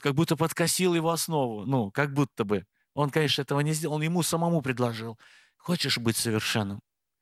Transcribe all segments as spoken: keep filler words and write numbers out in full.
как будто подкосил его основу. Ну, как будто бы. Он, конечно, этого не сделал. Он ему самому предложил. Хочешь быть совершенным?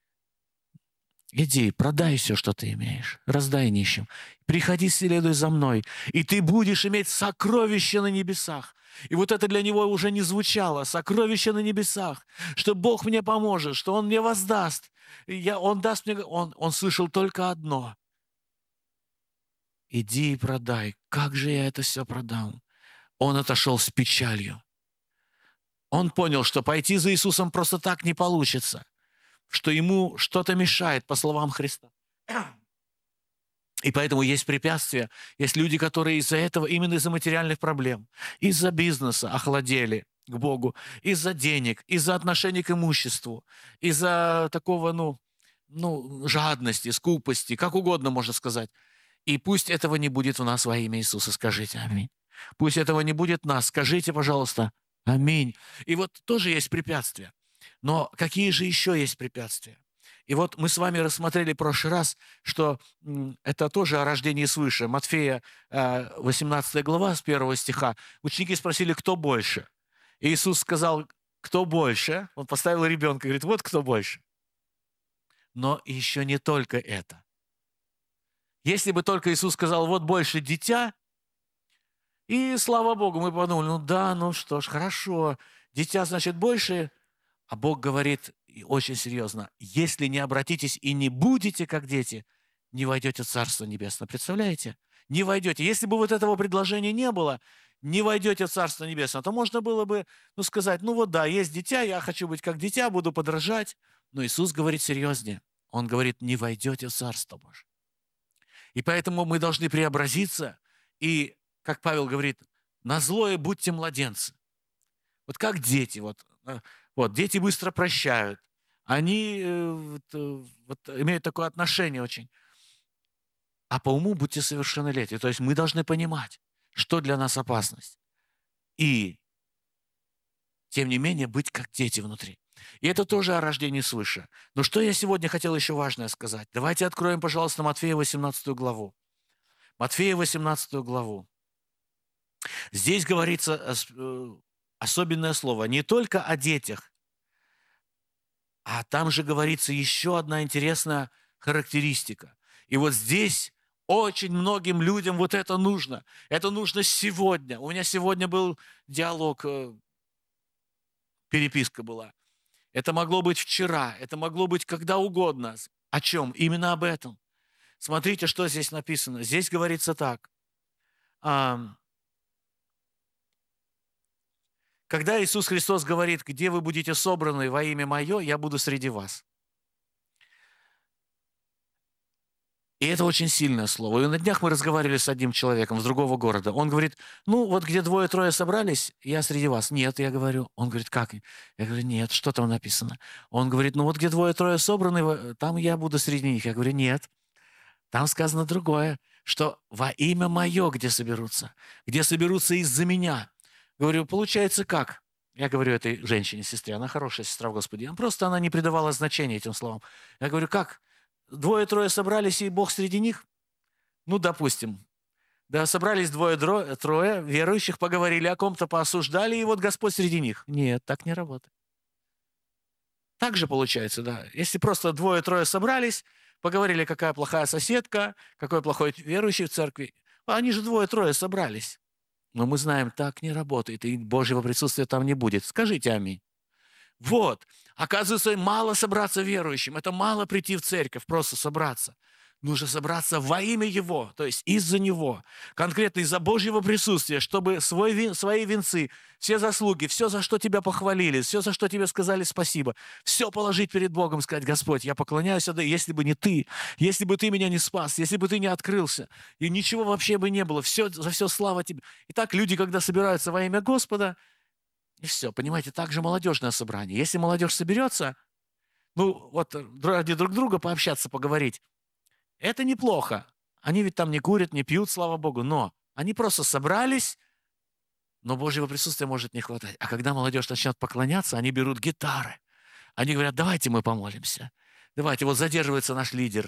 Иди, продай все, что ты имеешь, раздай нищим. Приходи, следуй за мной, и ты будешь иметь сокровища на небесах. И вот это для него уже не звучало. Сокровища на небесах, что Бог мне поможет, что Он мне воздаст. И я, он даст мне... Он, он слышал только одно. Иди и продай. Как же я это все продам? Он отошел с печалью. Он понял, что пойти за Иисусом просто так не получится, что ему что-то мешает, по словам Христа. И поэтому есть препятствия, есть люди, которые из-за этого, именно из-за материальных проблем, из-за бизнеса охладели к Богу, из-за денег, из-за отношений к имуществу, из-за такого, ну, ну, жадности, скупости, как угодно можно сказать. И пусть этого не будет в нас во имя Иисуса. Скажите аминь. Пусть этого не будет в нас. Скажите, пожалуйста, аминь. И вот тоже есть препятствия. Но какие же еще есть препятствия? И вот мы с вами рассмотрели в прошлый раз, что это тоже о рождении свыше. Матфея восемнадцатая глава с первого стиха. Ученики спросили, кто больше? И Иисус сказал, кто больше? Он поставил ребенка и говорит, вот кто больше. Но еще не только это. Если бы только Иисус сказал, вот больше дитя, и слава Богу, мы подумали, ну да, ну что ж, хорошо, дитя значит больше. А Бог говорит очень серьезно, если не обратитесь и не будете как дети, не войдете в Царство Небесное. Представляете? Не войдете. Если бы вот этого предложения не было, не войдете в Царство Небесное, то можно было бы ну, сказать, ну вот да, есть дитя, я хочу быть как дитя, буду подражать. Но Иисус говорит серьезнее. Он говорит, не войдете в Царство Божие. И поэтому мы должны преобразиться и, как Павел говорит, на злое будьте младенцы. Вот как дети. Вот, вот дети быстро прощают. Они э, вот, вот, имеют такое отношение очень. А по уму будьте совершеннолетние. То есть мы должны понимать, что для нас опасность. И, тем не менее, быть как дети внутри. И это тоже о рождении свыше. Но что я сегодня хотел еще важное сказать? Давайте откроем, пожалуйста, Матфея восемнадцатую главу. Матфея восемнадцатую главу. Здесь говорится особенное слово не только о детях, а там же говорится еще одна интересная характеристика. И вот здесь очень многим людям вот это нужно. Это нужно сегодня. У меня сегодня был диалог, переписка была. Это могло быть вчера, это могло быть когда угодно. О чем? Именно об этом. Смотрите, что здесь написано. Здесь говорится так. Когда Иисус Христос говорит, где вы будете собраны во имя Мое, я буду среди вас. И это очень сильное слово. И на днях мы разговаривали с одним человеком с другого города. Он говорит, ну вот где двое-трое собрались, я среди вас. Нет, я говорю. Он говорит, как? Я говорю, нет, что там написано? Он говорит, ну вот где двое-трое собраны, там я буду среди них. Я говорю, нет. Там сказано другое, что во имя Мое где соберутся, где соберутся из-за Меня. Говорю, получается как? Я говорю этой женщине, сестре, она хорошая сестра в Господе. Просто она не придавала значения этим словам. Я говорю, как? Двое-трое собрались, и Бог среди них? Ну, допустим. Да, собрались двое-трое верующих, поговорили о ком-то, поосуждали, и вот Господь среди них. Нет, так не работает. Так же получается, да. Если просто двое-трое собрались, поговорили, какая плохая соседка, какой плохой верующий в церкви, они же двое-трое собрались. Но мы знаем, так не работает, и Божьего присутствия там не будет. Скажите аминь. Вот. Оказывается, мало собраться верующим. Это мало прийти в церковь, просто собраться. Нужно собраться во имя Его, то есть из-за Него. Конкретно из-за Божьего присутствия, чтобы свой, свои венцы, все заслуги, все, за что тебя похвалили, все, за что тебе сказали спасибо, все положить перед Богом, сказать, Господь, я поклоняюсь, да, если бы не Ты, если бы Ты меня не спас, если бы Ты не открылся, и ничего вообще бы не было, все, за все слава Тебе. Итак, люди, когда собираются во имя Господа, и все, понимаете, так же молодежное собрание. Если молодежь соберется, ну, вот ради друг друга пообщаться, поговорить, это неплохо. Они ведь там не курят, не пьют, слава Богу, но они просто собрались, но Божьего присутствия может не хватать. А когда молодежь начнет поклоняться, они берут гитары. Они говорят, давайте мы помолимся. Давайте, вот задерживается наш лидер.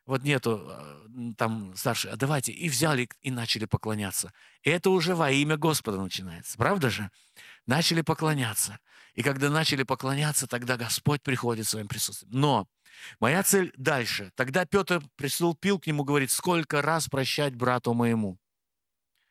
вот нету э, м, там старшие, а давайте, и взяли, и начали поклоняться. И это уже во имя Господа начинается, правда же? Начали поклоняться. И когда начали поклоняться, тогда Господь приходит своим присутствием. Но моя цель дальше. Тогда Петр приступил к нему, говорит, сколько раз прощать брату моему?